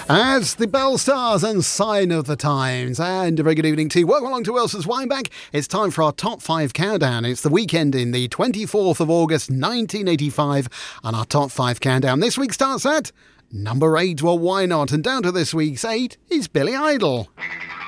As the Bell Stars and Sign of the Times. And a very good evening to you. Welcome along to Wilson's Winebank. It's time for our top 5 countdown. It's the weekend in the 24th of August 1985, and our top 5 countdown this week starts at number 8. Well, why not? And down to this week's 8 is Billy Idol.